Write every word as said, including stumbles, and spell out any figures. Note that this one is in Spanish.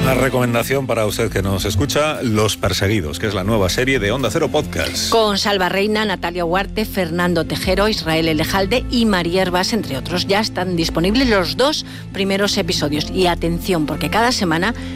Una recomendación para usted que nos escucha, Los Perseguidos, que es la nueva serie de Onda Cero Podcast. Con Salva Reina, Natalia Huarte, Fernando Tejero, Israel Elejalde y María Hervás, entre otros. Ya están disponibles los dos primeros episodios. Y atención, porque cada semana